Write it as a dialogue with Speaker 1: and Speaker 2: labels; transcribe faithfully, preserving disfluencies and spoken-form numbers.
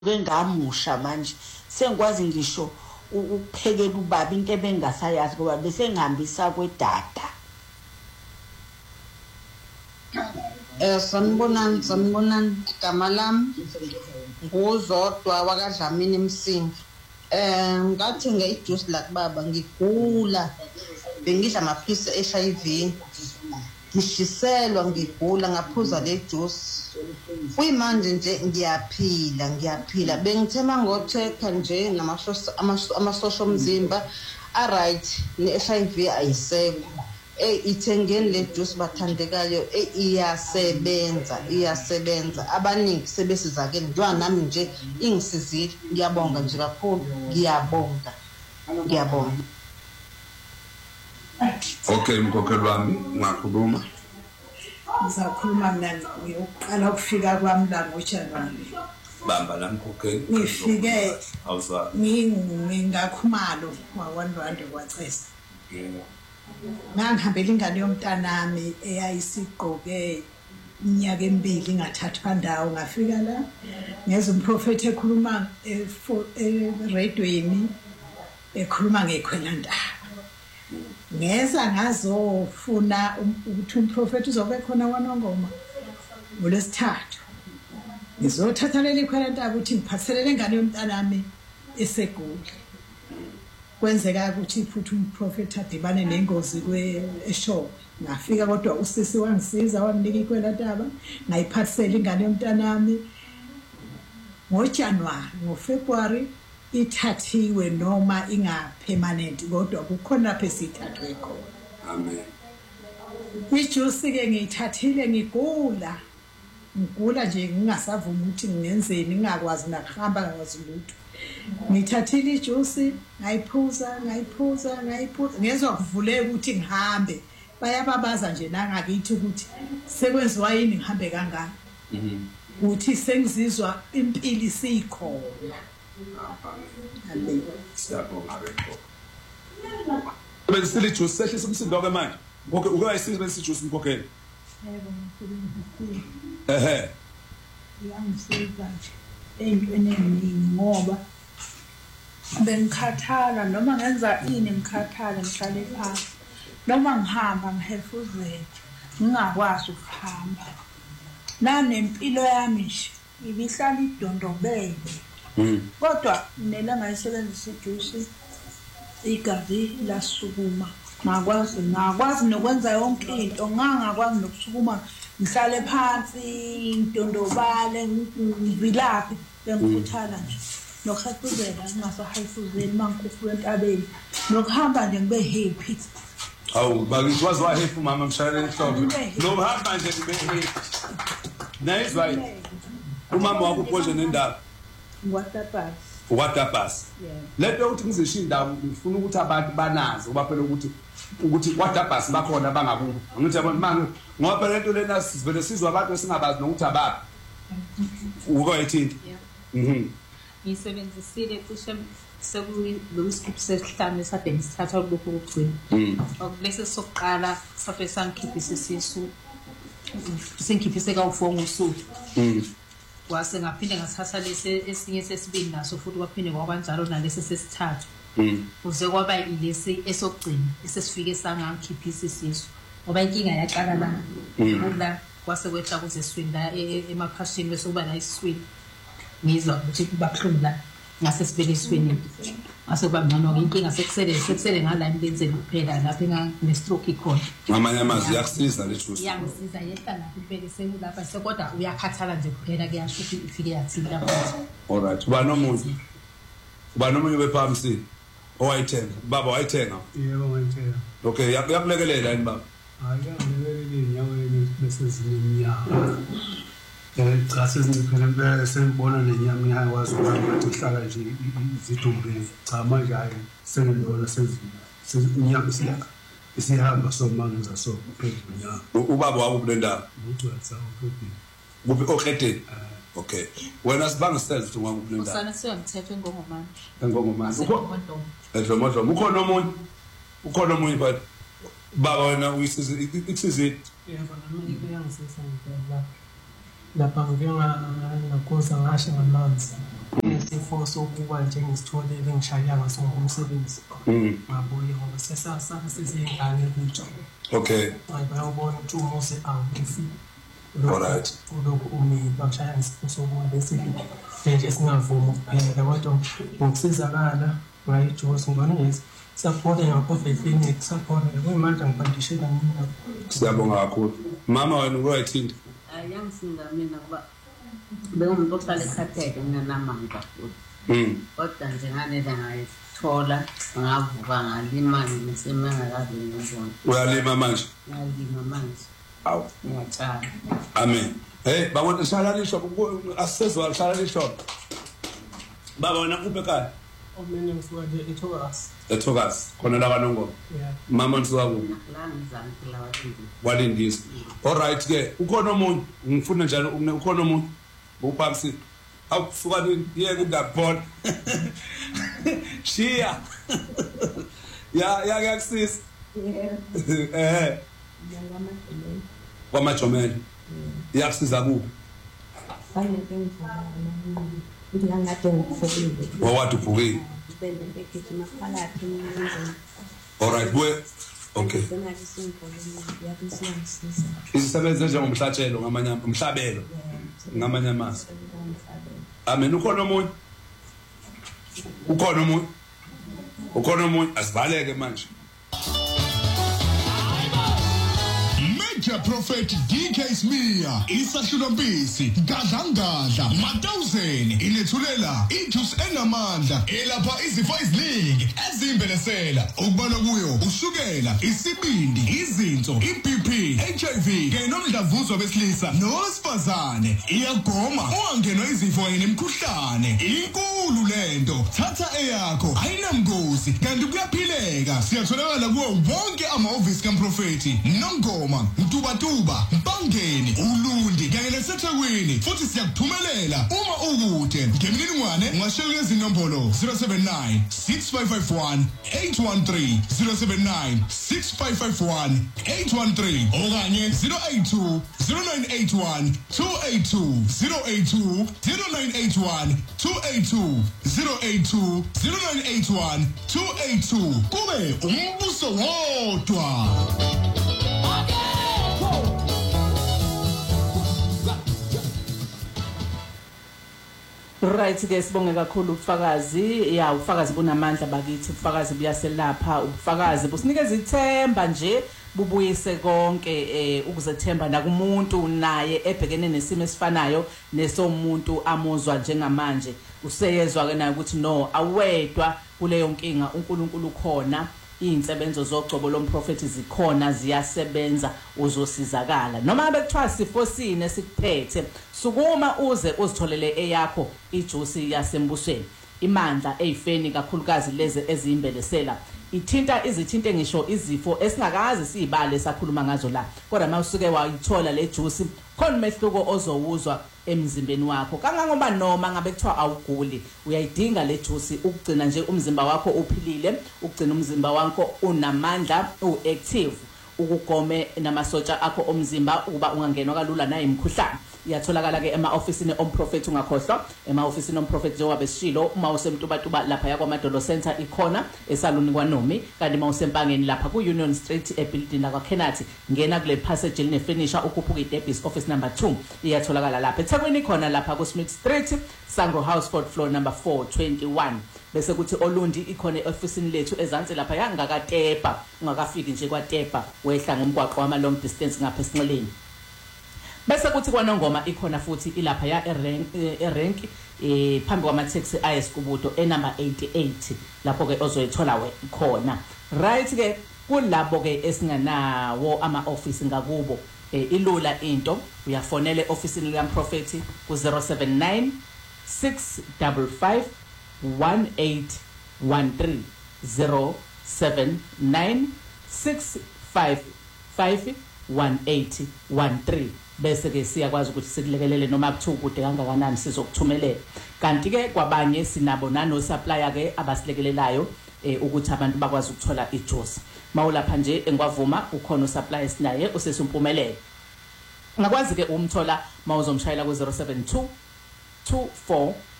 Speaker 1: Ngamusha manje sengikwazi ngisho ukuphekela ubaba into ebengasayazi ngoba bese ngihambisa kwedada.
Speaker 2: Eh sanibonani sanibonani igama lami nguzodwa wakadlamini Msingi. Eh ngathi ngejuice la kubaba ngigula bengidla amaphilisi e-H I V ngishiselwa ngigula ngaphuza le juice kuyimanje nje ngiyaphila ngiyaphila bengithema ngotheka nje namasosha amasosha omzimba a right ne-H I V ayisekho eh ithengeni le juice bathandekayo eh iyasebenza iyasebenza abaningi sebesizakele njengoba nami nje ingisizile ngiyabonga nje kakhulu ngiyabonga ngiyabonga.
Speaker 3: Okay mkhokheli wami ngakhuluma.
Speaker 4: Ngizakhuluma mina ngiyoqala ukufika kwami la ngoJanuary.
Speaker 3: Bamba la mkhokheli.
Speaker 4: Ngifike
Speaker 3: awuza
Speaker 4: ngingakhumalo wawanwande kwacesa.
Speaker 3: Yebo.
Speaker 4: Ngangihambela ingane yomntanami eyayisigqoke iminyaka emibili ngathathwa ndawo ngafika la ngeze umprofeti ekhuluma eradioini ekhuluma ngekhwelantaba. Ngeza ngazofuna ukuthi umprofeti uzobe khona wanongoma ngolesithathu ngizothatha leli khwelantaba ukuthi ngiphathelele ingane yomntanami esegoli. Kwenzeka ukuthi futhi umprofeti adibane nengozi kwe eshowe ngafika kodwa usisi wangisiza wanginika ikhwelantaba ngayiphathisela ingane yomntanami ngoJanuary ngoFebruary ithathiwe noma inga permanent kodwa kukhona lapho esithathwe khona.
Speaker 3: Amen.
Speaker 4: Ijuice ke ngiyithathile ngigula ngigula nje ngingasavuma ukuthi ngenzeni ngingakwazi nakuhamba ngakwazi lutho. Ngithathile ijuice ngayiphuza ngayiphuza ngayiphuza ngezwe kuvuleka ukuthi ngihambe bayababaza nje nangakithi ukuthi sekwenziwa yini ngihambe kangaka.
Speaker 3: Mhm.
Speaker 4: Uthi sengizizwa impilo isikhona. Amen.
Speaker 3: Siyabonga lokho. Bese le juice sehlisa umsindo ke manje. Ngoke ukuyayisebenzisa ijuice mkhokheli.
Speaker 4: Yebo ngifuna.
Speaker 3: Ehe.
Speaker 4: Yangisiza nje eyintweni eziningi ngoba bengikhathala noma ngenza ini ngikhathala ngihlale phansi noma ngihamba ngihefuzela ngingakwazi ukuhamba nanempilo yami nje ibihlala idondobele.
Speaker 3: Mhm.
Speaker 4: Kodwa mina ngayisebenzisa ijuice igazi lasukuma ngakwazi ngakwazi nokwenza yonke into ngangakwazi nokusukuma ngihlale phansi intondobale ngivilaphi bengikhuthala nje nokuhafuzela ngingasahafuzeli mangikufuna entabeni nokuhamba nje ngibe happy.
Speaker 3: Awu bakithi wazi wa happy mama mshayele enhloko no hamba nje ngibe happy. Nice right. Umama wakho uphoshe nendaba
Speaker 4: Ngwatapasi.
Speaker 3: Watapasi.
Speaker 4: Yeah.
Speaker 3: Leto ukuthi ngizisho indawo ngifuna ukuthi abantu banazi ngoba phela ukuthi ukuthi watapasi bakhona bangakubo. Ngithi abantu manje ngoba phela lento lena sivele sizwa abantu esingabazi nokuthi ababi. Ukwayithinta. Mhm.
Speaker 5: Ngisebenzisile cishe sekuyisikiphi sesihlanu esade ngisithatha kulokho ukugcina.
Speaker 3: Mhm.
Speaker 5: Okubese sokuqala safe sangikhiphisa isisu. Sengikhiphise kawu-four ngosuku.
Speaker 3: Mhm.
Speaker 5: Wase ngaphinde ngathatha lesi esinye sesibili naso futhi kwaphinde kwakwanjalo nalesi sesithathu.
Speaker 3: Mhm.
Speaker 5: Kuze kwaba ilesi esokugcina esesifike sangangikhiphisa isisu. Ngoba inkinga yaqala la. Ukula kwase kwehla kuze eswini la emaphashini bese kuba la iswini. Ngizwa ukuthi kubabuhlungu la ngase sibele eswini. Ase kuba ngcono ke inkinga sekusele sekusele ngala imlenzeni kuphela lapha ngane stroke ikhona.
Speaker 3: Ngamanye amazwi yakusiza le juice.
Speaker 5: Yangisiza yehla lapha impela sekulapha sekodwa uyakhathala nje kuphela kuyasho ukuthi ifike yathini lapha.
Speaker 3: Alright. Uba nomuntu. Uba nomunye wepharmacy owayithenga. Baba wayithenga.
Speaker 6: Yebo ngiyithenga.
Speaker 3: Okay, yakulekelela yini baba?
Speaker 6: Hayi ngalekelele inyaweni bese zineminyaka. Eh cha seziphela impela sengibona lenyama ngiyakwazi ukuthi ihlala nje izidumbeni. Cha manje hayi sengibona sezinyama siyaka. Isihamba somangiza so phezulu nyama.
Speaker 3: Ubaba wakho kulendaba.
Speaker 6: Umuntu watsawo phezulu.
Speaker 3: Kuphi okhethe? Okay. Wena sibanga sales ukuthi ngakulendaba.
Speaker 5: Usana siyamthethe ngongomani.
Speaker 3: Engongomani.
Speaker 5: Ukho
Speaker 3: Edlomodo. Ukhona omunye. Ukhona omunye but baba wena uyisize ikusize.
Speaker 7: Yebo nami kuyangisiza ngempela. Lapha ngike ngakuza ngasho ngamanzi isifo sokuba nje ngisitholele ngishayanga songumsebenzi ngabuye ngoba sesasaka sezingane kutsho
Speaker 3: okay
Speaker 7: bayabona ukuthi umose awukifi
Speaker 3: alright
Speaker 7: lokho umi bashaya isifo sokuba bese nje singavuma ukuphela kodwa ngokusizakala ngayijosi ngone yes support ngapha clinic support kuyimandla ngibandishela mina
Speaker 3: siyabonga kakhulu mama wena ukwayithinta
Speaker 8: ayangisinda mina kuba bengumuntu ohlala ekhathele nginamanga kakhulu
Speaker 3: mm
Speaker 8: kodwa nje nganele ngayithola ngavuka ngalima ngisemengakazi ngizona
Speaker 3: uyalima manje
Speaker 8: ngalima manje
Speaker 3: awu
Speaker 8: ngiyacala
Speaker 3: amen hey babona shala lisho asizwa shala lisho baba wena kuphi ekhaya
Speaker 7: omene ngisuka nje eThokas
Speaker 3: eThokas khona la kaNongoma
Speaker 7: yeah
Speaker 3: mama nisuka kuphi
Speaker 8: la ngizanti la wathini
Speaker 3: walindisa alright ke ukhona umuntu ngifuna njalo ukhona umuntu ubabsi awusuka yeke ndabona Shia ya ya yakusisa eh kwamajomela yakusiza kuphi
Speaker 9: fanele ngizama ngiyangade ngifokile
Speaker 3: wawathi uphukile
Speaker 9: bende ngigijima phakathi ngizenzeni
Speaker 3: alright boy okay
Speaker 9: sengathi simfolile yakusiyangisiza
Speaker 3: isisebenze njengomhlatshelo ngamanye umhlabelo ngamanye amaso amen ukhona umuntu ukhona umuntu ukhona umuntu asibaleke manje
Speaker 10: Major Prophet D K Smear isahlulompisi gadlangadla matawuzeni inethulela ijuice enamandla elapha izifo eziningi ezimbelesela ukubala kuyo ushukela isibindi izinso iB P H I V kanye nomdlavuzo besilisa nosifazane iyagoma ungangenwa izifo kanye nemikhuhlane inkulu lento thatha eyakho ayinamgozi kanti kuyaphileka siyatholakala kuwo wonke amahhovisi kaMprofeti Nongoma Mtubatuba Mpangeni Ulundi kanye naseThekwini futhi siyakuthumelela uma ukude ngemininingwane ungashayela izinombolo zero seven nine six five five one eight one three zero seven nine six five five one eight one three okanye zero eight two zero nine eight one two eight two zero eight two zero nine eight one two eight two zero eight two zero nine eight one two eight two kube umbuso wodwa.
Speaker 11: Right ke sibonge kakhulu ubufakazi ya ubufakazi bunamandla bakithi ubufakazi buyaselapha ubufakazi businikeza ithemba nje bubuyise konke eh ukuzethemba nakumuntu naye ebhekene nesimo esifanayo nesomuntu amuzwa njengamanje useyezwa ke naye ukuthi no awedwa kuleyo nkinga uNkulunkulu khona insebenzo zogcobo lomprofeti zikhona ziyasebenza uzosizakala noma bekuthiwa sifo sine sikuphethe sukuma uze uzitholele eyakho ijuice yasembusweni imandla eyifeni kakhulukazi leze ezimbelesela ithinta izithinte ngisho izifo esingakazi sibale sakhuluma ngazo la kodwa mawusuke wayithola le juice khona umehluko ozowuzwa emzimbeni wakho kangangoba noma ngabe kuthiwa awuguli uyayidinga le juice ukugcina nje umzimba wakho uphilile ukugcina umzimba wakho unamandla uactive ukugome namasotsha akho omzimba uba ungangenwa kalula naye imkhuhlane iyatholakala ke ema officeini omprofeti ungakhohlwa ema officeini omprofeti njengoba besishilo uma usemtubatuba lapha yakwa Madolo Center ikhona esaluni kwaNomi kanti uma usempangeni lapha ku Union Street ebuilding la kwa Kenathi ngena kule passage line finisher ukhuphuka iDebis office number two iyatholakala lapha eThekwini khona lapha ku Smith Street Sangro House fourth floor number four twenty-one bese kuthi Olundi ikhona eofficeini lethu ezansi lapha yangakatepa ungakafiki nje kwatepa wehla ngomgwaqo wama long distance ngapha esinxeleni bese kuthi kwaNongoma ikhona futhi ilapha ya erank erank eh phambi kwama taxi ayesikubudo enumber eighty-eight lapho ke ozoyithola we khona right ke kulabo ke esinganawo ama office ngakubo ilula into uyafonela eofficeini likaMprofeti ku zero seven nine six five five one eight one three zero seven nine six five five one eight one three bese ke siyakwazi ukuthi sikulekelele noma kuthiwa kude kangakanani sizokuthumelela kanti ke kwabanye sinabo nano supplier ke abasilekelelayo ukuthi abantu bakwazi ukuthola ijuice mawulapha nje engwavuma ukhona usupplier sinaye usesumpumelelo ngakwazi ke umthola mawuzomshayela ku zero seven two two four